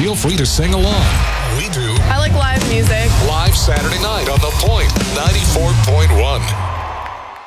Feel free to sing along. We do. I like live music. Live Saturday